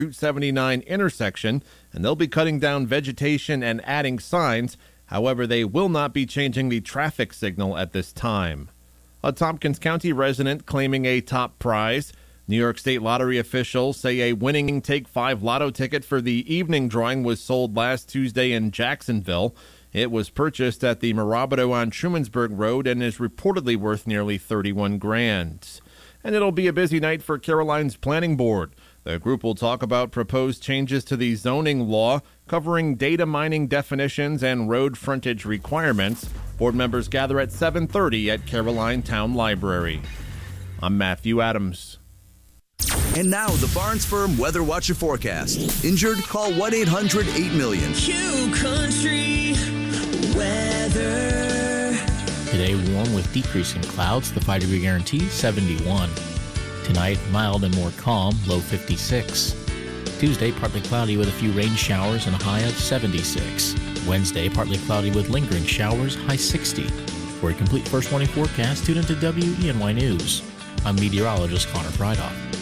Route 79 intersection, and they'll be cutting down vegetation and adding signs. However, they will not be changing the traffic signal at this time. A Tompkins County resident claiming a top prize. New York State Lottery officials say a winning Take 5 lotto ticket for the evening drawing was sold last Tuesday in Jacksonville. It was purchased at the Mirabito on Trumansburg Road and is reportedly worth nearly $31,000. And it'll be a busy night for Caroline's Planning Board. The group will talk about proposed changes to the zoning law covering data mining definitions and road frontage requirements. Board members gather at 7:30 at Caroline Town Library. I'm Matthew Adams. And now the Barnes Firm Weather Watcher forecast. Injured? Call 1-800-8-million. Q Country weather. Today, warm with decreasing clouds, the 5-degree guarantee, 71. Tonight, mild and more calm, low 56. Tuesday, partly cloudy with a few rain showers and a high of 76. Wednesday, partly cloudy with lingering showers, high 60. For a complete first warning forecast, tune into WENY News. I'm meteorologist Connor Frydoff.